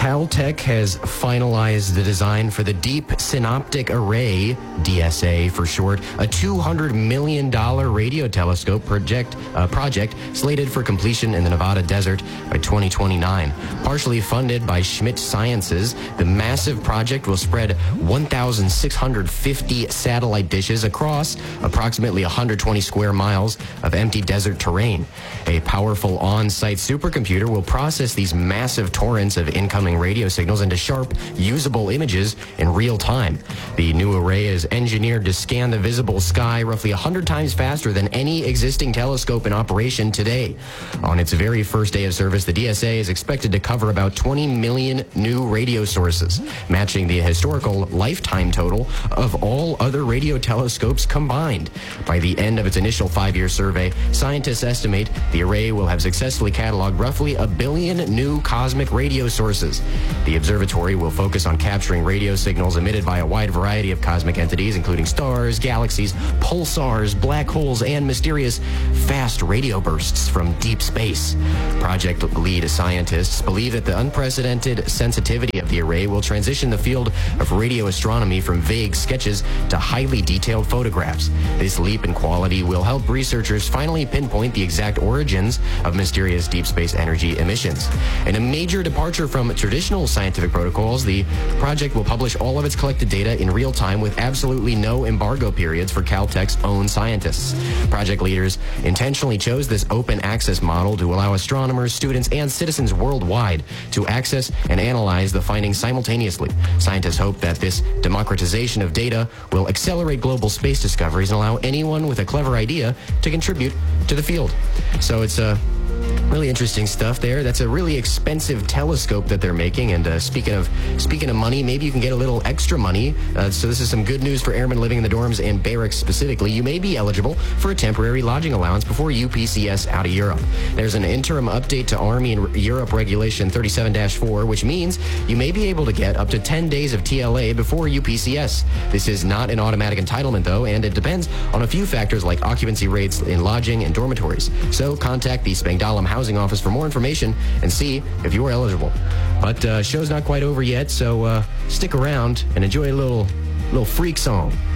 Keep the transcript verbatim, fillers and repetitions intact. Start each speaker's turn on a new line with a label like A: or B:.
A: Caltech has finalized the design for the Deep Synoptic Array, D S A for short, a two hundred million dollars radio telescope project, uh, project slated for completion in the Nevada desert by twenty twenty-nine. Partially funded by Schmidt Sciences, the massive project will spread one thousand six hundred fifty satellite dishes across approximately one hundred twenty square miles of empty desert terrain. A powerful on-site supercomputer will process these massive torrents of incoming radio signals into sharp, usable images in real time. The new array is engineered to scan the visible sky roughly one hundred times faster than any existing telescope in operation today. On its very first day of service, the D S A is expected to cover about twenty million new radio sources, matching the historical lifetime total of all other radio telescopes combined. By the end of its initial five-year survey, scientists estimate the array will have successfully cataloged roughly a billion new cosmic radio sources. The observatory will focus on capturing radio signals emitted by a wide variety of cosmic entities, including stars, galaxies, pulsars, black holes, and mysterious fast radio bursts from deep space. Project lead scientists believe that the unprecedented sensitivity of the array will transition the field of radio astronomy from vague sketches to highly detailed photographs. This leap in quality will help researchers finally pinpoint the exact origins of mysterious deep space energy emissions. In a major departure from traditional scientific protocols, the project will publish all of its collected data in real time with absolutely no embargo periods for Caltech's own scientists. Project leaders intentionally chose this open access model to allow astronomers, students, and citizens worldwide to access and analyze the findings simultaneously. Scientists hope that this democratization of data will accelerate global space discoveries and allow anyone with a clever idea to contribute to the field. So it's a really interesting stuff there. That's a really expensive telescope that they're making. And uh, speaking of speaking of money, maybe you can get a little extra money. Uh, so this is some good news for airmen living in the dorms and barracks specifically. You may be eligible for a temporary lodging allowance before U P C S out of Europe. There's an interim update to Army and Europe Regulation thirty-seven dash four, which means you may be able to get up to ten days of T L A before U P C S. This is not an automatic entitlement, though, and it depends on a few factors like occupancy rates in lodging and dormitories. So contact the Spangdahlem Housing Office for more information and see if you are eligible. But uh, show's not quite over yet, so uh, stick around and enjoy a little, little freak song.